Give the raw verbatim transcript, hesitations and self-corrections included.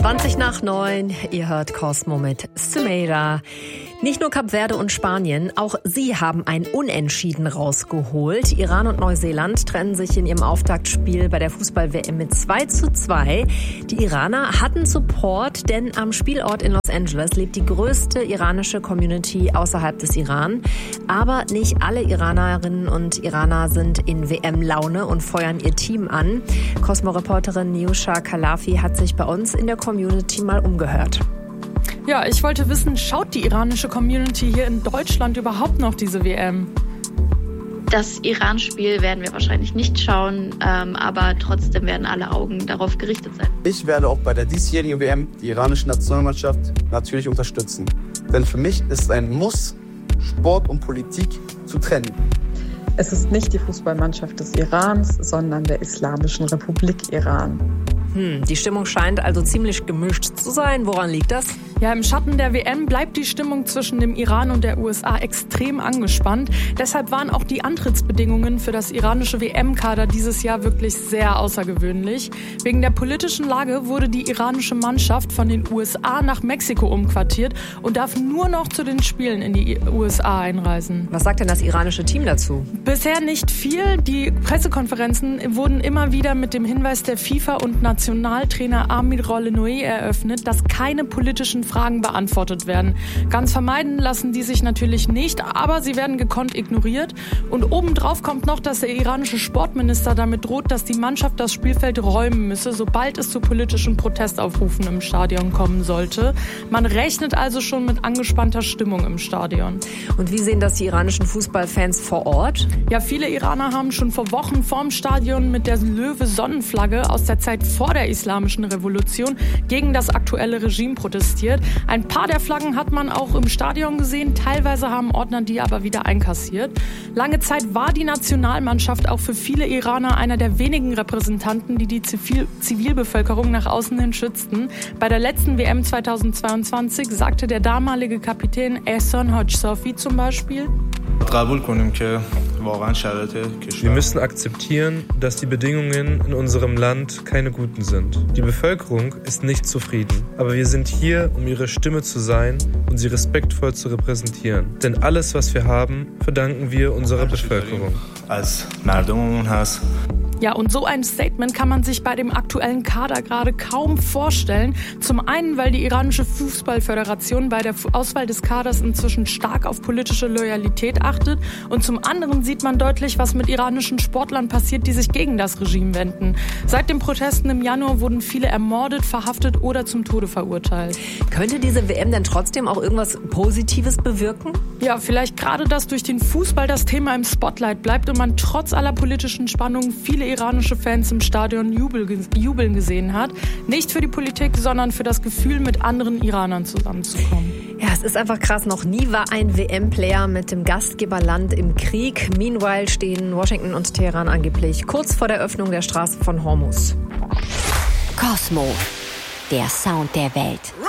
zwanzig nach neun, ihr hört Cosmo mit Sumeira. Nicht nur Kap Verde und Spanien, auch sie haben ein Unentschieden rausgeholt. Iran und Neuseeland trennen sich in ihrem Auftaktspiel bei der Fußball-W M mit zwei zu zwei. Die Iraner hatten Support, denn am Spielort in Los Angeles lebt die größte iranische Community außerhalb des Iran. Aber nicht alle Iranerinnen und Iraner sind in W M-Laune und feuern ihr Team an. Cosmo-Reporterin Niusha Kalafi hat sich bei uns in der Community mal umgehört. Ja, ich wollte wissen, schaut die iranische Community hier in Deutschland überhaupt noch diese W M? Das Iran-Spiel werden wir wahrscheinlich nicht schauen, ähm, aber trotzdem werden alle Augen darauf gerichtet sein. Ich werde auch bei der diesjährigen W M die iranische Nationalmannschaft natürlich unterstützen. Denn für mich ist es ein Muss, Sport und Politik zu trennen. Es ist nicht die Fußballmannschaft des Irans, sondern der Islamischen Republik Iran. Hm, die Stimmung scheint also ziemlich gemischt zu sein. Woran liegt das? Ja, im Schatten der W M bleibt die Stimmung zwischen dem Iran und der U S A extrem angespannt. Deshalb waren auch die Antrittsbedingungen für das iranische W M-Kader dieses Jahr wirklich sehr außergewöhnlich. Wegen der politischen Lage wurde die iranische Mannschaft von den U S A nach Mexiko umquartiert und darf nur noch zu den Spielen in die U S A einreisen. Was sagt denn das iranische Team dazu? Bisher nicht viel. Die Pressekonferenzen wurden immer wieder mit dem Hinweis der FIFA und Nationaltrainer Amir Rolenoui eröffnet, dass keine politischen Fragen beantwortet werden. Ganz vermeiden lassen die sich natürlich nicht, aber sie werden gekonnt ignoriert. Und obendrauf kommt noch, dass der iranische Sportminister damit droht, dass die Mannschaft das Spielfeld räumen müsse, sobald es zu politischen Protestaufrufen im Stadion kommen sollte. Man rechnet also schon mit angespannter Stimmung im Stadion. Und wie sehen das die iranischen Fußballfans vor Ort? Ja, viele Iraner haben schon vor Wochen vorm Stadion mit der Löwe-Sonnenflagge aus der Zeit vor der Islamischen Revolution gegen das aktuelle Regime protestiert. Ein paar der Flaggen hat man auch im Stadion gesehen, teilweise haben Ordner die aber wieder einkassiert. Lange Zeit war die Nationalmannschaft auch für viele Iraner einer der wenigen Repräsentanten, die die Zivil- Zivilbevölkerung nach außen hin schützten. Bei der letzten W M zweitausendzweiundzwanzig sagte der damalige Kapitän Ehsan Hajsafi zum Beispiel: Wir müssen akzeptieren, dass die Bedingungen in unserem Land keine guten sind. Die Bevölkerung ist nicht zufrieden, aber wir sind hier, um ihre Stimme zu sein und sie respektvoll zu repräsentieren. Denn alles, was wir haben, verdanken wir unserer Bevölkerung. Ja, und so ein Statement kann man sich bei dem aktuellen Kader gerade kaum vorstellen. Zum einen, weil die iranische Fußballföderation bei der Auswahl des Kaders inzwischen stark auf politische Loyalität achtet. Und zum anderen sieht man deutlich, was mit iranischen Sportlern passiert, die sich gegen das Regime wenden. Seit den Protesten im Januar wurden viele ermordet, verhaftet oder zum Tode verurteilt. Könnte diese W M denn trotzdem auch irgendwas Positives bewirken? Ja, vielleicht gerade, dass durch den Fußball das Thema im Spotlight bleibt und man trotz aller politischen Spannungen viele iranische Fans im Stadion jubeln gesehen hat. Nicht für die Politik, sondern für das Gefühl, mit anderen Iranern zusammenzukommen. Ja, es ist einfach krass. Noch nie war ein W M-Player mit dem Gastgeberland im Krieg. Meanwhile stehen Washington und Teheran angeblich kurz vor der Öffnung der Straße von Hormuz. Cosmo, der Sound der Welt.